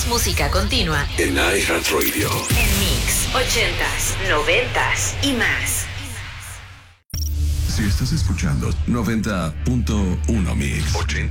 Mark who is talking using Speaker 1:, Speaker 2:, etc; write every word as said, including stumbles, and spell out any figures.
Speaker 1: Más música continua
Speaker 2: en iHeartRadio.
Speaker 1: En Mix, ochentas, noventas y más.
Speaker 2: Si estás escuchando noventa punto uno Mix. ochenta